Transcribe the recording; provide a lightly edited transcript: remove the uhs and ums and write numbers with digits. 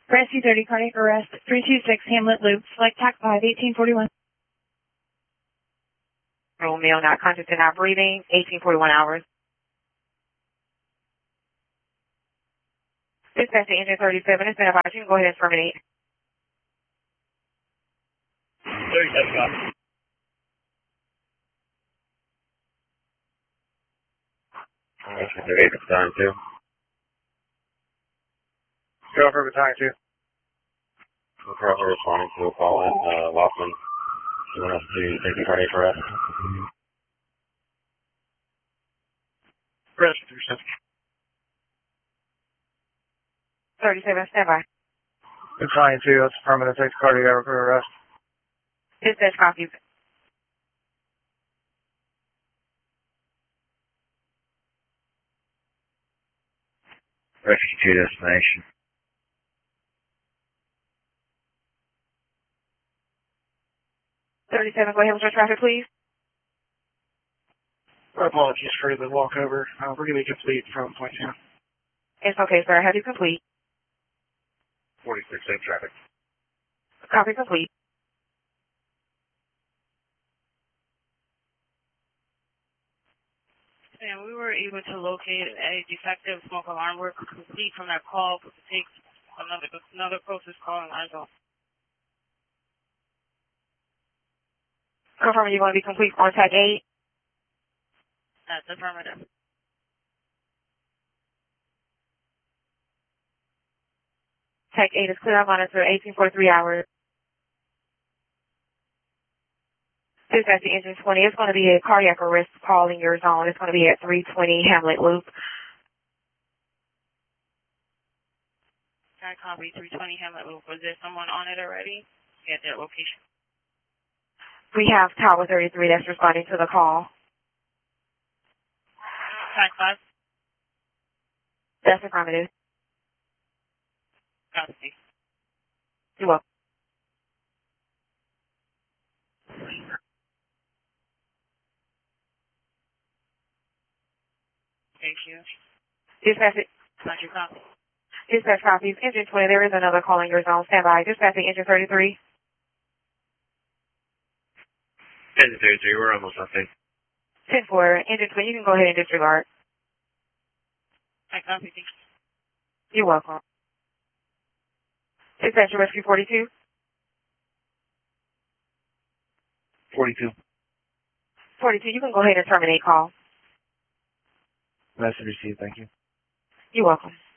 Rescue 30, cardiac arrest, 326 Hamlet Loop, select TAC 5, 1841. Romeo, not conscious and not breathing, 1841 hours. Dispatch to engine 37, it's been about, you can go ahead and terminate. 37. It's time too. Go for battalion 2. We're currently responding to a call at Laughlin. You want us to take the cardiac arrest? Rescue 37. 37, standby. Battalion 2, that's affirmative, takes cardiac arrest. Dispatch copy. Rescue 2 destination. 37, go ahead with your traffic, please. My apologies for the walkover. We're going to be complete from point 2. It's okay, sir. Have you complete? 46, safe traffic. Copy complete. And we were able to locate a defective smoke alarm. We're complete from that call, but it takes another closest call in our zone. Confirm you want to be complete on TAC 8. That's affirmative. TAC 8 is clear. Monitor 1843 hours. Dispatch to engine 20. It's going to be a cardiac arrest call in your zone. It's going to be at 320 Hamlet Loop. I copy 320 Hamlet Loop. Was there someone on it already? At that location. We have Tower 33 that's responding to the call. TAC 5. That's affirmative. Copy. You're welcome. Thank you. Dispatch it. Roger, copy. Dispatch copies. Engine 20. There is another call in your zone. Stand by. Dispatching engine 33. Engine 33, we're almost on scene. 10-4. Engine 20. You can go ahead and disregard. I copy. Thank you. You're welcome. Dispatch to Rescue 42. 42. 42. You can go ahead and terminate call. Message received, thank you. You're welcome.